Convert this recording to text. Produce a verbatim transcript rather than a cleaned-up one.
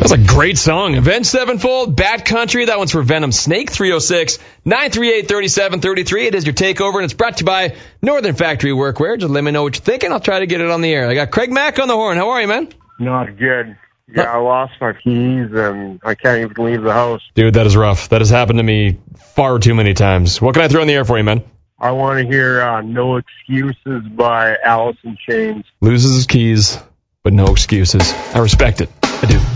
That's a great song. Avenged Sevenfold, Bad Country. That one's for Venom Snake. three oh six, nine three eight, three seven three three. It is your takeover, and it's brought to you by Northern Factory Workwear. Just let me know what you're thinking. I'll try to get it on the air. I got Craig Mack on the horn. How are you, man? Not good. Yeah, I lost my keys, and I can't even leave the house. Dude, that is rough. That has happened to me far too many times. What can I throw in the air for you, man? I want to hear uh, No Excuses by Alice in Chains. Loses his keys, but no excuses. I respect it. I do.